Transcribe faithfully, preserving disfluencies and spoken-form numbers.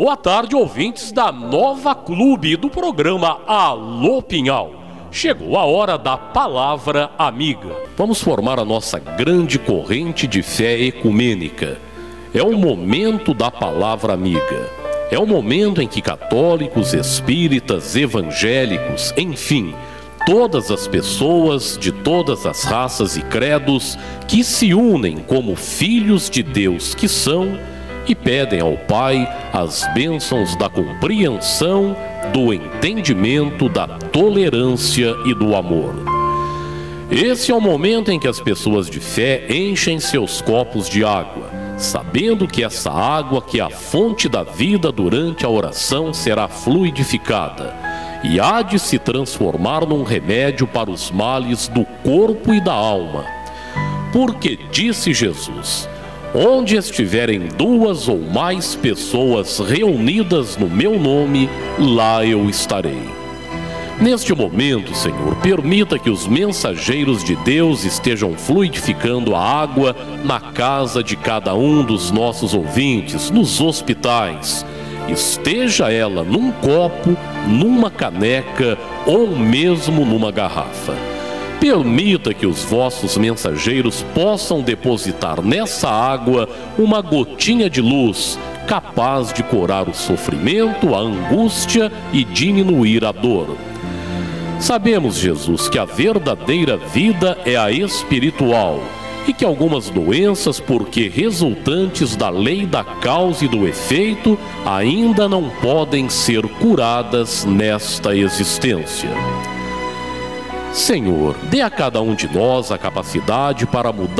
Boa tarde, ouvintes da Nova Clube do programa Alô Pinhal. Chegou a hora da palavra amiga. Vamos formar a nossa grande corrente de fé ecumênica. É o momento da palavra amiga. É o momento em que católicos, espíritas, evangélicos, enfim, todas as pessoas de todas as raças e credos que se unem como filhos de Deus que são e pedem ao Pai as bênçãos da compreensão, do entendimento, da tolerância e do amor. Esse é o momento em que as pessoas de fé enchem seus copos de água, sabendo que essa água, que é a fonte da vida, durante a oração será fluidificada e há de se transformar num remédio para os males do corpo e da alma. Porque disse Jesus: onde estiverem duas ou mais pessoas reunidas no meu nome, lá eu estarei. Neste momento, Senhor, permita que os mensageiros de Deus estejam fluidificando a água na casa de cada um dos nossos ouvintes, nos hospitais. Esteja ela num copo, numa caneca ou mesmo numa garrafa. Permita que os vossos mensageiros possam depositar nessa água uma gotinha de luz, capaz de curar o sofrimento, a angústia e diminuir a dor. Sabemos, Jesus, que a verdadeira vida é a espiritual e que algumas doenças, porque resultantes da lei da causa e do efeito, ainda não podem ser curadas nesta existência. Senhor, dê a cada um de nós a capacidade para mudar